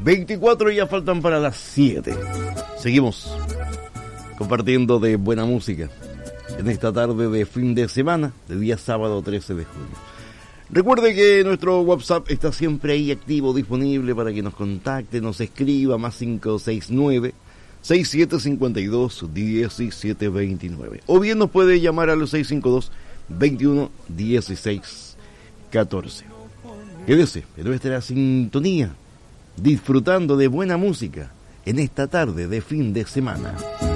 24 ya faltan para las 7. Seguimos compartiendo de buena música en esta tarde de fin de semana, de día sábado 13 de julio. Recuerde que nuestro WhatsApp está siempre ahí activo, disponible para que nos contacte, nos escriba, más 569-6752-1729. O bien nos puede llamar a los 652-21-16-14. Quédese en nuestra sintonía, disfrutando de buena música en esta tarde de fin de semana.